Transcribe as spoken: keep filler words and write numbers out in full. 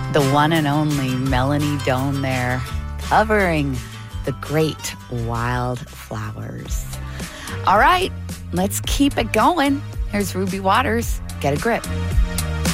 The one and only Melanie Doan there, covering the great Wildflowers. All right, let's keep it going. Here's Ruby Waters, Get a Grip.